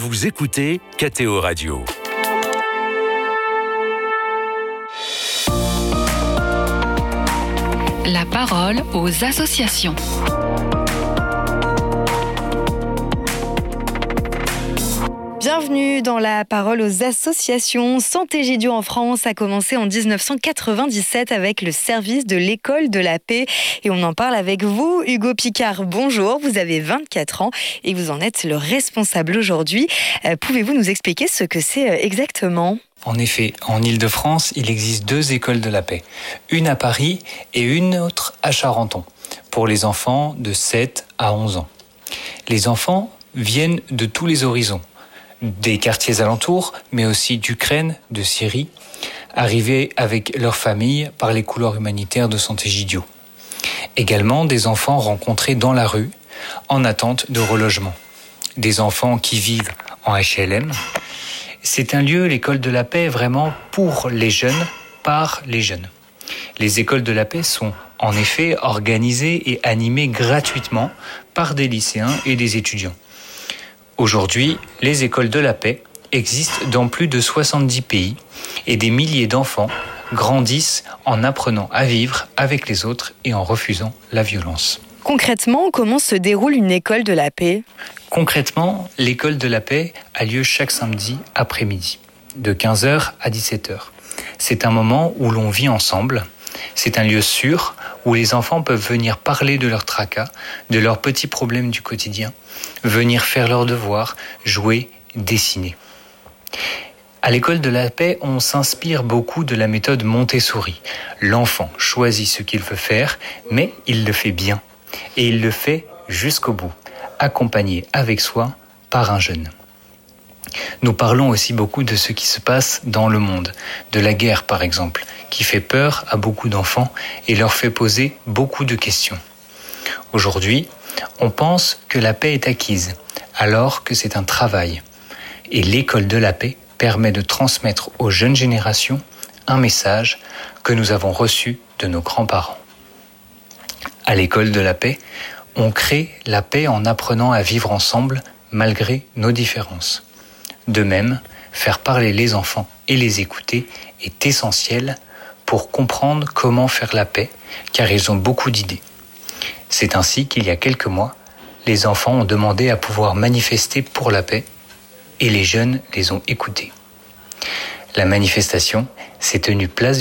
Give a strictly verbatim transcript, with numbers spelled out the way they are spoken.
vous écoutez K T O Radio. La parole aux associations. Bienvenue dans la parole aux associations. Santégidio en France a commencé en dix-neuf cent quatre-vingt-dix-sept avec le service de l'école de la paix. Et on en parle avec vous, Hugo Picard. Bonjour, vous avez vingt-quatre ans et vous en êtes le responsable aujourd'hui. Euh, pouvez-vous nous expliquer ce que c'est exactement ? En effet, en Île-de-France, il existe deux écoles de la paix. Une à Paris et une autre à Charenton, pour les enfants de sept à onze ans. Les enfants viennent de tous les horizons, des quartiers alentours, mais aussi d'Ukraine, de Syrie, arrivés avec leurs familles par les couloirs humanitaires de Santégidio. Également des enfants rencontrés dans la rue, en attente de relogement. Des enfants qui vivent en H L M. C'est un lieu, l'école de la paix, vraiment pour les jeunes, par les jeunes. Les écoles de la paix sont en effet organisées et animées gratuitement par des lycéens et des étudiants. Aujourd'hui, les écoles de la paix existent dans plus de soixante-dix pays et des milliers d'enfants grandissent en apprenant à vivre avec les autres et en refusant la violence. Concrètement, comment se déroule une école de la paix ? Concrètement, l'école de la paix a lieu chaque samedi après-midi, de quinze heures à dix-sept heures. C'est un moment où l'on vit ensemble. C'est un lieu sûr où les enfants peuvent venir parler de leurs tracas, de leurs petits problèmes du quotidien, venir faire leurs devoirs, jouer, dessiner. À l'école de la paix, on s'inspire beaucoup de la méthode Montessori. L'enfant choisit ce qu'il veut faire, mais il le fait bien. Et il le fait jusqu'au bout, accompagné avec soin par un jeune. Nous parlons aussi beaucoup de ce qui se passe dans le monde, de la guerre par exemple, qui fait peur à beaucoup d'enfants et leur fait poser beaucoup de questions. Aujourd'hui, on pense que la paix est acquise, alors que c'est un travail. Et l'école de la paix permet de transmettre aux jeunes générations un message que nous avons reçu de nos grands-parents. À l'école de la paix, on crée la paix en apprenant à vivre ensemble malgré nos différences. De même, faire parler les enfants et les écouter est essentiel pour comprendre comment faire la paix, car ils ont beaucoup d'idées. C'est ainsi qu'il y a quelques mois, les enfants ont demandé à pouvoir manifester pour la paix et les jeunes les ont écoutés. La manifestation s'est tenue place